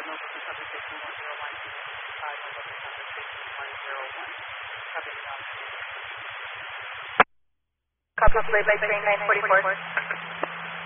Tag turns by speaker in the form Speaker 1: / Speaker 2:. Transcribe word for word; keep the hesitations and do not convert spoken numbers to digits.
Speaker 1: November conversation one zero one two five November conversation one zero one. Copy the
Speaker 2: Copy play by train nine forty-four.